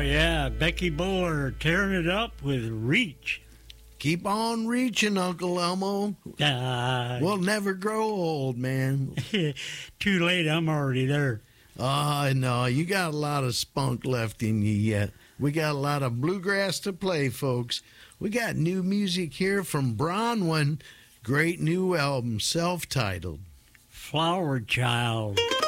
yeah, Becky Buller tearing it up with Reach. Keep on reaching, Uncle Elmo. We'll never grow old, man. Too late, I'm already there. Oh, no, you got a lot of spunk left in you yet. We got a lot of bluegrass to play, folks. We got new music here from Bronwyn. Great new album, self-titled. Flower Child.